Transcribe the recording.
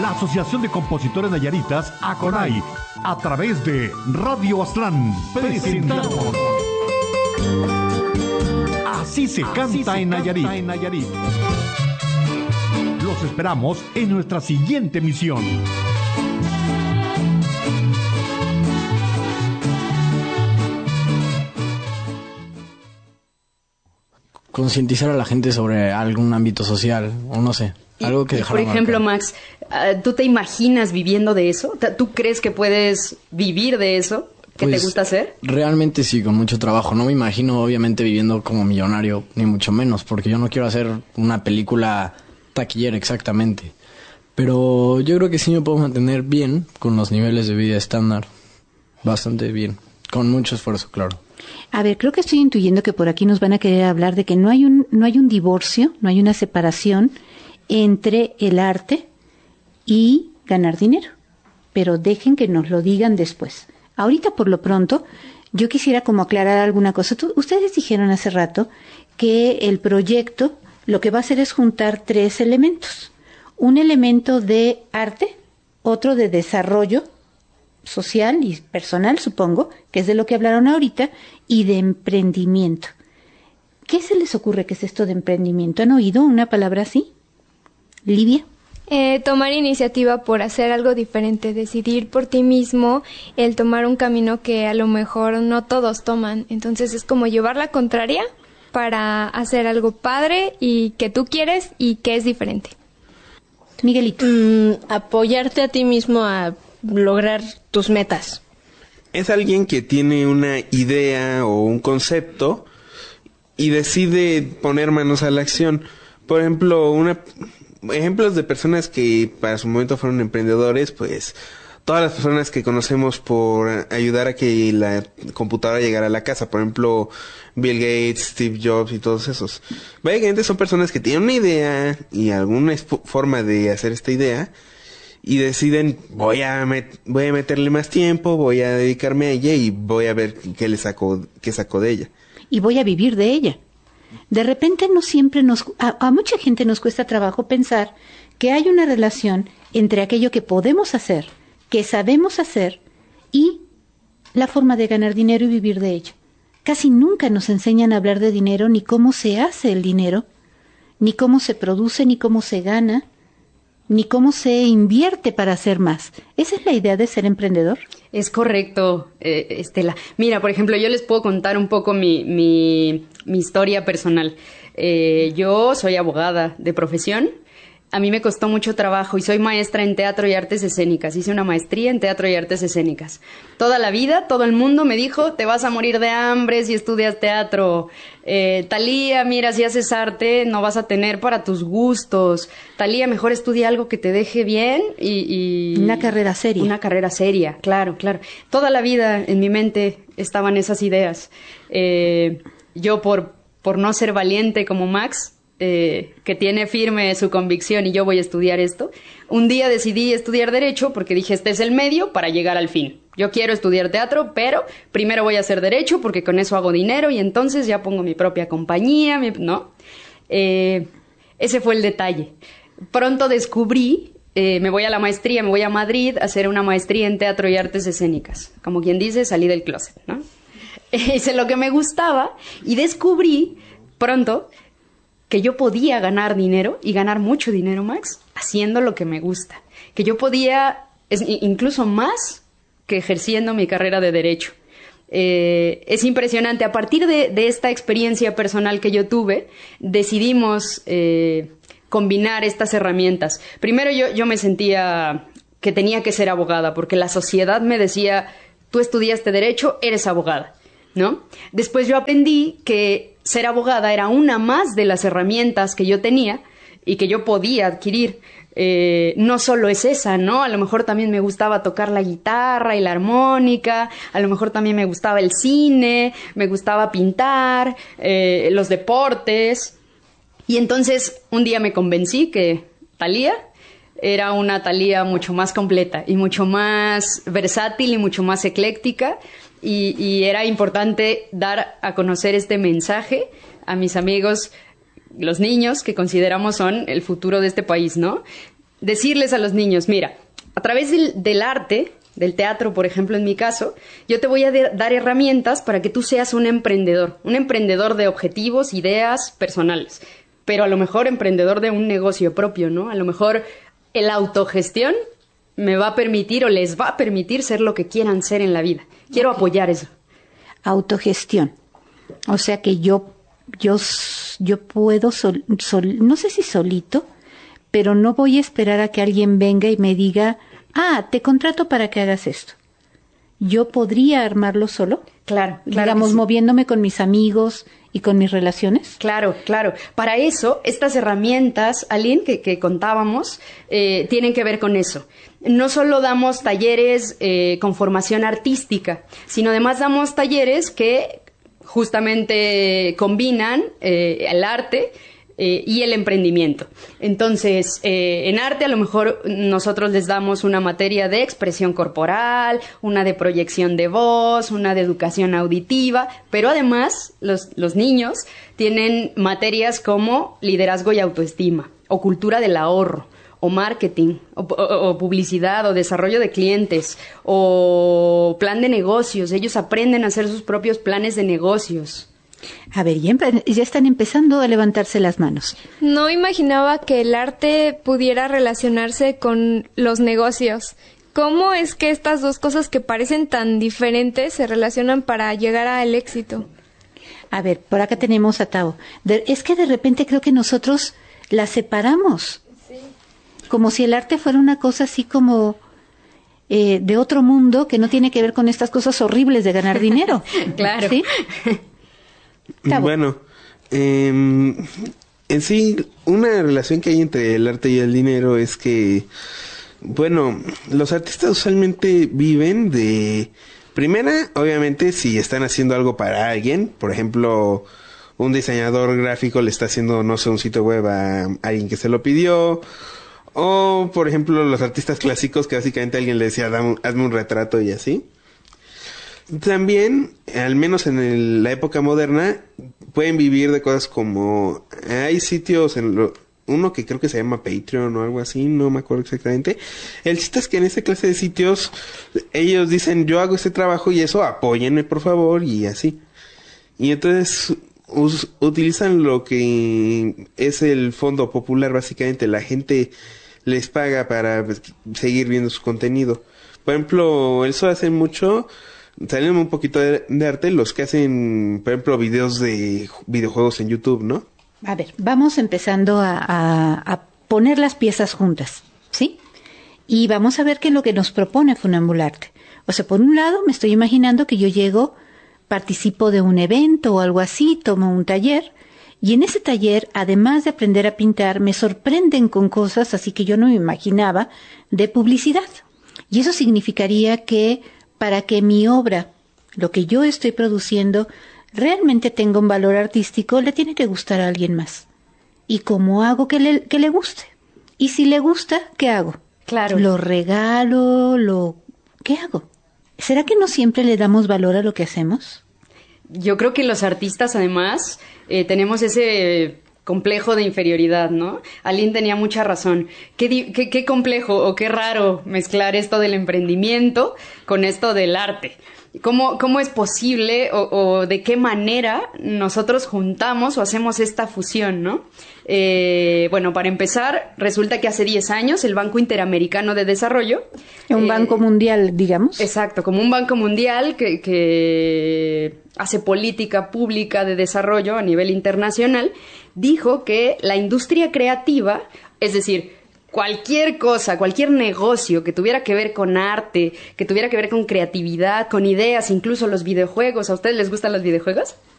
la Asociación de Compositores Nayaritas, ACONAI, a través de Radio Aztlán, presentamos Así se canta en Nayarit. Los esperamos en nuestra siguiente emisión. Concientizar a la gente sobre algún ámbito social, o no sé, algo que dejar. Por ejemplo, Max, ¿tú te imaginas viviendo de eso? ¿Tú crees que puedes vivir de eso? ¿Qué te gusta hacer? Realmente sí, con mucho trabajo. No me imagino, obviamente, viviendo como millonario, ni mucho menos, porque yo no quiero hacer una película taquillera exactamente. Pero yo creo que sí me puedo mantener bien con los niveles de vida estándar. Bastante bien. Con mucho esfuerzo, claro. A ver, creo que estoy intuyendo que por aquí nos van a querer hablar de que no hay un divorcio, no hay una separación entre el arte y ganar dinero. Pero dejen que nos lo digan después. Ahorita, por lo pronto, yo quisiera como aclarar alguna cosa. Ustedes dijeron hace rato que el proyecto lo que va a hacer es juntar 3 elementos. Un elemento de arte, otro de desarrollo social y personal, supongo, que es de lo que hablaron ahorita, y de emprendimiento. ¿Qué se les ocurre que es esto de emprendimiento? ¿Han oído una palabra así? Livia. Tomar iniciativa por hacer algo diferente, decidir por ti mismo, el tomar un camino que a lo mejor no todos toman. Entonces es como llevar la contraria para hacer algo padre y que tú quieres y que es diferente. Miguelito. Apoyarte a ti mismo a lograr tus metas. Es alguien que tiene una idea o un concepto y decide poner manos a la acción. Por ejemplo, ejemplos de personas que para su momento fueron emprendedores, pues todas las personas que conocemos por ayudar a que la computadora llegara a la casa, por ejemplo, Bill Gates, Steve Jobs y todos esos. Básicamente son personas que tienen una idea y alguna forma de hacer esta idea y deciden, voy a meterle más tiempo, voy a dedicarme a ella y voy a ver qué saco de ella. Y voy a vivir de ella. De repente no siempre a mucha gente nos cuesta trabajo pensar que hay una relación entre aquello que podemos hacer, que sabemos hacer, y la forma de ganar dinero y vivir de ello. Casi nunca nos enseñan a hablar de dinero, ni cómo se hace el dinero, ni cómo se produce, ni cómo se gana, ni cómo se invierte para hacer más. ¿Esa es la idea de ser emprendedor? Es correcto, Estela. Mira, por ejemplo, yo les puedo contar un poco mi historia personal. Yo soy abogada de profesión. A mí me costó mucho trabajo y soy maestra en teatro y artes escénicas. Hice una maestría en teatro y artes escénicas. Toda la vida, todo el mundo me dijo, te vas a morir de hambre si estudias teatro. Talía, mira, si haces arte no vas a tener para tus gustos. Talía, mejor estudia algo que te deje bien y... Una carrera seria. Una carrera seria, claro. Toda la vida en mi mente estaban esas ideas. Yo por no ser valiente como Max... que tiene firme su convicción y yo voy a estudiar esto, un día decidí estudiar Derecho porque dije, este es el medio para llegar al fin. Yo quiero estudiar teatro, pero primero voy a hacer Derecho porque con eso hago dinero y entonces ya pongo mi propia compañía, ¿no? Ese fue el detalle. Pronto descubrí, me voy a la maestría, me voy a Madrid a hacer una maestría en teatro y artes escénicas. Como quien dice, salí del closet, ¿no? Hice lo que me gustaba y descubrí pronto que yo podía ganar dinero, y ganar mucho dinero, Max, haciendo lo que me gusta. Que yo podía, incluso más que ejerciendo mi carrera de Derecho. Es impresionante. A partir de esta experiencia personal que yo tuve, decidimos combinar estas herramientas. Primero yo me sentía que tenía que ser abogada, porque la sociedad me decía, tú estudiaste Derecho, eres abogada, ¿no? Después yo aprendí que ser abogada era una más de las herramientas que yo tenía y que yo podía adquirir. No solo es esa, ¿no? A lo mejor también me gustaba tocar la guitarra y la armónica, a lo mejor también me gustaba el cine, me gustaba pintar, los deportes. Y entonces un día me convencí que Talía era una Talía mucho más completa y mucho más versátil y mucho más ecléctica. Y era importante dar a conocer este mensaje a mis amigos, los niños que consideramos son el futuro de este país, ¿no? decirles a los niños, mira, a través del arte, del teatro, por ejemplo, en mi caso, yo te voy a dar herramientas para que tú seas un emprendedor de objetivos, ideas personales, pero a lo mejor emprendedor de un negocio propio, ¿no? A lo mejor la autogestión me va a permitir o les va a permitir ser lo que quieran ser en la vida. Quiero apoyar eso. Autogestión. O sea que yo puedo, no sé si solito, pero no voy a esperar a que alguien venga y me diga, te contrato para que hagas esto. ¿Yo podría armarlo solo? Claro. Digamos, sí. Moviéndome con mis amigos y con mis relaciones. Claro. Para eso, estas herramientas, Aline, que contábamos, tienen que ver con eso. No solo damos talleres con formación artística, sino además damos talleres que justamente combinan el arte y el emprendimiento. Entonces, en arte a lo mejor nosotros les damos una materia de expresión corporal, una de proyección de voz, una de educación auditiva, pero además los niños tienen materias como liderazgo y autoestima, o cultura del ahorro, o marketing, o publicidad, o desarrollo de clientes, o plan de negocios. Ellos aprenden a hacer sus propios planes de negocios. A ver, ya están empezando a levantarse las manos. No imaginaba que el arte pudiera relacionarse con los negocios. ¿Cómo es que estas dos cosas que parecen tan diferentes se relacionan para llegar al éxito? A ver, por acá tenemos a Tao. Es que de repente creo que nosotros las separamos. Sí. Como si el arte fuera una cosa así como de otro mundo que no tiene que ver con estas cosas horribles de ganar dinero. Claro. ¿Sí? Bueno, en sí, una relación que hay entre el arte y el dinero es que, bueno, los artistas usualmente viven de... Primera, obviamente, si están haciendo algo para alguien, por ejemplo, un diseñador gráfico le está haciendo, no sé, un sitio web a alguien que se lo pidió, o, por ejemplo, los artistas clásicos que básicamente alguien le decía, hazme un retrato y así. También, al menos en la época moderna, pueden vivir de cosas como... Hay sitios, uno que creo que se llama Patreon o algo así, no me acuerdo exactamente. El chiste es que en esa clase de sitios, ellos dicen, yo hago este trabajo y eso, apóyenme por favor, y así. Y entonces utilizan lo que es el fondo popular, básicamente. La gente les paga para seguir viendo su contenido. Por ejemplo, eso hace mucho... Salen un poquito de arte los que hacen, por ejemplo, videos de videojuegos en YouTube, ¿no? A ver, vamos empezando a poner las piezas juntas, ¿sí? Y vamos a ver qué es lo que nos propone Funambularte. O sea, por un lado, me estoy imaginando que yo llego, participo de un evento o algo así, tomo un taller, y en ese taller, además de aprender a pintar, me sorprenden con cosas así que yo no me imaginaba de publicidad. Y eso significaría que para que mi obra, lo que yo estoy produciendo, realmente tenga un valor artístico, le tiene que gustar a alguien más. ¿Y cómo hago que le guste? Y si le gusta, ¿qué hago? Claro. ¿Lo regalo? ¿Qué hago? ¿Será que no siempre le damos valor a lo que hacemos? Yo creo que los artistas, además, tenemos ese complejo de inferioridad, ¿no? Aline tenía mucha razón. Qué complejo o qué raro mezclar esto del emprendimiento con esto del arte. ¿Cómo es posible o de qué manera nosotros juntamos o hacemos esta fusión, ¿no? Bueno, para empezar, resulta que hace 10 años el Banco Interamericano de Desarrollo... Un banco mundial, digamos. Exacto, como un banco mundial que hace política pública de desarrollo a nivel internacional, dijo que la industria creativa, es decir, cualquier cosa, cualquier negocio que tuviera que ver con arte, que tuviera que ver con creatividad, con ideas, incluso los videojuegos. ¿A ustedes les gustan los videojuegos?